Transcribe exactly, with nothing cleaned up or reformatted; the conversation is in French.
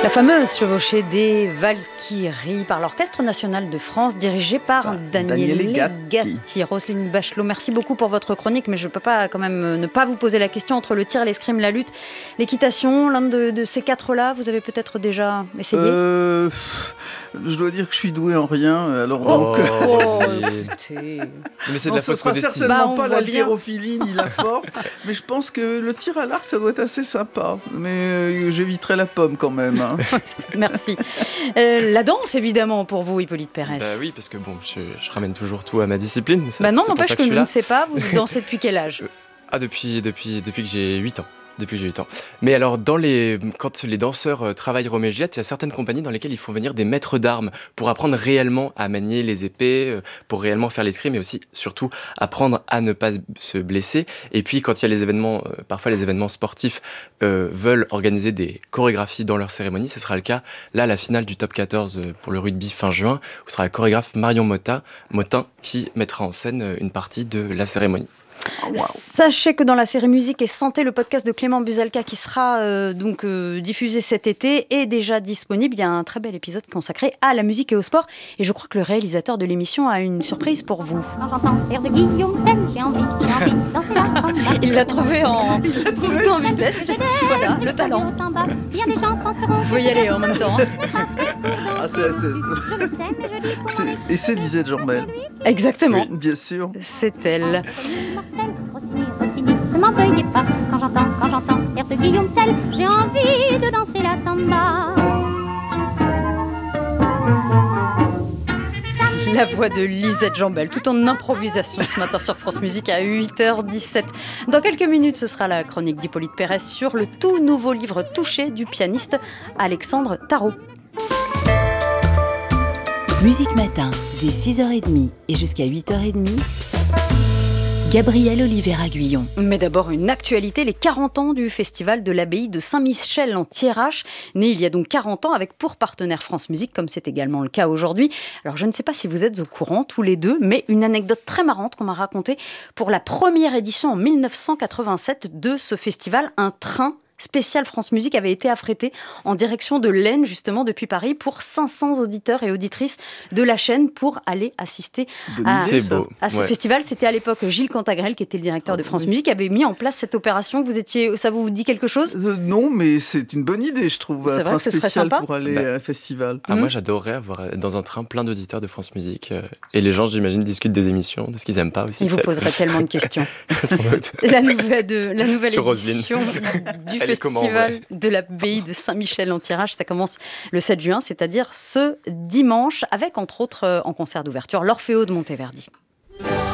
La fameuse chevauchée des Valkyries par l'Orchestre National de France, dirigé par ah, Daniele Gatti. Gatti. Roselyne Bachelot, merci beaucoup pour votre chronique, mais je ne peux pas quand même ne pas vous poser la question entre le tir, l'escrime, la lutte, l'équitation, l'un de, de ces quatre-là, vous avez peut-être déjà essayé euh, Je dois dire que je suis doué en rien, alors donc... Oh, oh écoutez... Mais c'est non, de la ce fausse sera modestie. certainement bah, pas l'haltérophilie ni la force, mais je pense que le tir à l'arc, ça doit être assez sympa, mais euh, j'éviterai la pomme quand même. Hein. Merci. Euh, la danse, évidemment, pour vous, Hippolyte Pérès. Bah oui, parce que bon, je, je ramène toujours tout à ma discipline. C'est, bah non, c'est n'empêche que, que je je ne sais pas, vous dansez depuis quel âge ? Ah, depuis, depuis, depuis que j'ai huit ans. Depuis que j'ai huit ans. Mais alors, dans les, quand les danseurs euh, travaillent Roméo et Juliette, il y a certaines compagnies dans lesquelles ils font venir des maîtres d'armes pour apprendre réellement à manier les épées, euh, pour réellement faire l'escrime, mais aussi, surtout, apprendre à ne pas se blesser. Et puis, quand il y a les événements, euh, parfois les événements sportifs euh, veulent organiser des chorégraphies dans leur cérémonie, ce sera le cas, là, la finale du top quatorze euh, pour le rugby fin juin, où ce sera la chorégraphe Marion Motta, Motin qui mettra en scène euh, une partie de la cérémonie. Oh, wow. Sachez que dans la série Musique et Santé, le podcast de Clément Buzalka qui sera euh, donc euh, diffusé cet été est déjà disponible. Il y a un très bel épisode consacré à la musique et au sport. Et je crois que le réalisateur de l'émission a une surprise pour vous. Quand j'entends l'air de Guillaume Tell, j'ai envie, j'ai envie de danser la samba. Il l'a trouvé en tout en vitesse. Voilà, le talent. Vous pouvez y aller en même temps. Hein. Ah, c'est, c'est, c'est, c'est, et c'est Lisette Jambel. Exactement. Oui, bien sûr. C'est elle. Rossini, Rossini, ne m'en veuillez pas. Quand j'entends, quand j'entends l'air de Guillaume Tell, j'ai envie de danser la samba. La voix de Lisette Jambel, tout en improvisation ce matin sur France Musique à huit heures dix-sept. Dans quelques minutes, ce sera la chronique d'Hippolyte Pérès sur le tout nouveau livre Touché du pianiste Alexandre Tarot. Musique Matin, dès six heures trente et jusqu'à huit heures trente. Gabriel Oliveira-Guillon. Mais d'abord une actualité, les quarante ans du festival de l'abbaye de Saint-Michel en Thiérache, né il y a donc quarante ans avec pour partenaire France Musique, comme c'est également le cas aujourd'hui. Alors je ne sais pas si vous êtes au courant tous les deux, mais une anecdote très marrante qu'on m'a racontée pour la première édition en dix-neuf cent quatre-vingt-sept de ce festival, un train spécial France Musique avait été affrété en direction de l'Aisne, justement, depuis Paris, pour cinq cents auditeurs et auditrices de la chaîne pour aller assister à, C'est beau. à ce ouais. festival. C'était à l'époque Gilles Cantagrel, qui était le directeur de France Musique, qui avait mis en place cette opération. Vous étiez, ça vous dit quelque chose ? euh, Non, mais c'est une bonne idée, je trouve. C'est un vrai train que ce serait spécial sympa. pour aller Bah. à un festival. Ah, Mmh. moi, j'adorerais avoir dans un train plein d'auditeurs de France Musique. Euh, et les gens, j'imagine, discutent des émissions, de ce qu'ils aiment pas aussi. Ils vous peut-être. poseraient tellement de questions. Sans doute. La nouvelle, de, la nouvelle Sur édition du Elle est comment, festival ouais. de l'abbaye de Saint-Michel en Thiérache, ça commence le sept juin, c'est-à-dire ce dimanche, avec entre autres euh, en concert d'ouverture l'Orfeo de Monteverdi.